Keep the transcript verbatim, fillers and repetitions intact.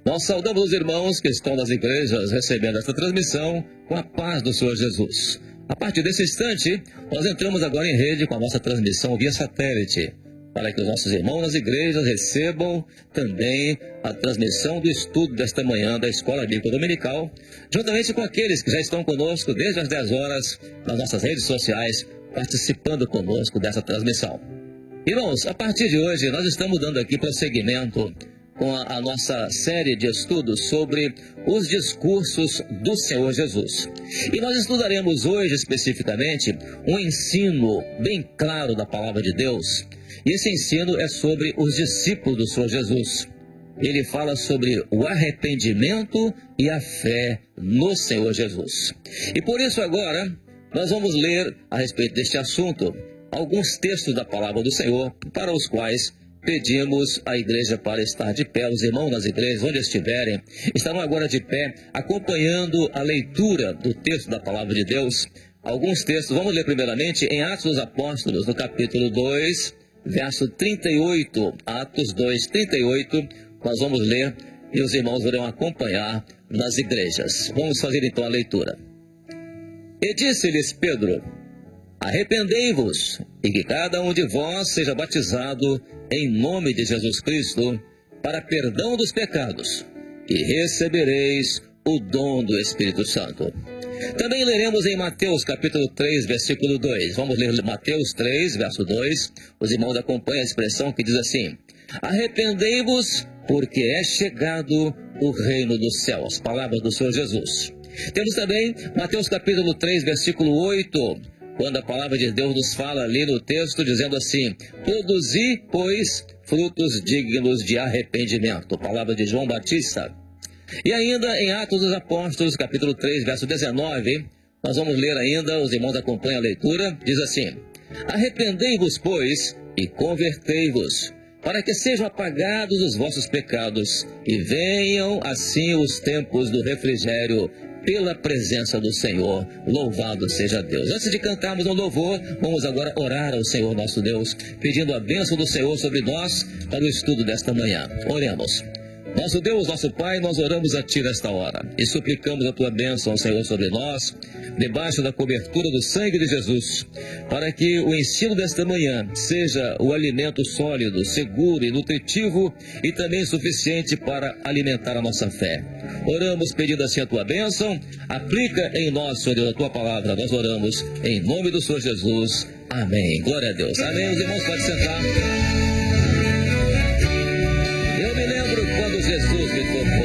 Nós saudamos os irmãos que estão nas igrejas recebendo esta transmissão com a paz do Senhor Jesus. A partir desse instante, nós entramos agora em rede com a nossa transmissão via satélite, para que os nossos irmãos nas igrejas recebam também a transmissão do estudo desta manhã da Escola Bíblica Dominical, juntamente com aqueles que já estão conosco desde as dez horas nas nossas redes sociais, participando conosco dessa transmissão. Irmãos, a partir de hoje nós estamos dando aqui prosseguimento com a, a nossa série de estudos sobre os discursos do Senhor Jesus. E nós estudaremos hoje especificamente um ensino bem claro da Palavra de Deus. E esse ensino é sobre os discípulos do Senhor Jesus. Ele fala sobre o arrependimento e a fé no Senhor Jesus. E por isso agora nós vamos ler a respeito deste assunto alguns textos da Palavra do Senhor, para os quais pedimos à igreja para estar de pé. Os irmãos nas igrejas, onde estiverem, estarão agora de pé, acompanhando a leitura do texto da Palavra de Deus. Alguns textos, vamos ler primeiramente em Atos dos Apóstolos, no capítulo dois, verso trinta e oito. Atos dois, trinta e oito, nós vamos ler e os irmãos irão acompanhar nas igrejas. Vamos fazer então a leitura. E disse-lhes Pedro: arrependei-vos, e que cada um de vós seja batizado em nome de Jesus Cristo, para perdão dos pecados, e recebereis o dom do Espírito Santo. Também leremos em Mateus capítulo três, versículo dois. Vamos ler Mateus três, verso dois. Os irmãos acompanham a expressão que diz assim: arrependei-vos, porque é chegado o reino dos céus. Palavras do Senhor Jesus. Temos também Mateus capítulo três, versículo oito, quando a palavra de Deus nos fala ali no texto, dizendo assim: produzi, pois, frutos dignos de arrependimento. Palavra de João Batista. E ainda em Atos dos Apóstolos, capítulo três, verso dezenove, nós vamos ler ainda, os irmãos acompanham a leitura, diz assim: arrependei-vos, pois, e convertei-vos, para que sejam apagados os vossos pecados, e venham assim os tempos do refrigério, pela presença do Senhor. Louvado seja Deus. Antes de cantarmos um louvor, vamos agora orar ao Senhor nosso Deus, pedindo a bênção do Senhor sobre nós para o estudo desta manhã. Oremos. Nosso Deus, nosso Pai, nós oramos a Ti nesta hora e suplicamos a Tua bênção, Senhor, sobre nós, debaixo da cobertura do sangue de Jesus, para que o ensino desta manhã seja o alimento sólido, seguro e nutritivo e também suficiente para alimentar a nossa fé. Oramos pedindo assim a Tua bênção, aplica em nós, Senhor Deus, a Tua palavra. Nós oramos em nome do Senhor Jesus. Amém. Glória a Deus. Amém. Os irmãos podem sentar. Eu me lembro quando Jesus me tocou.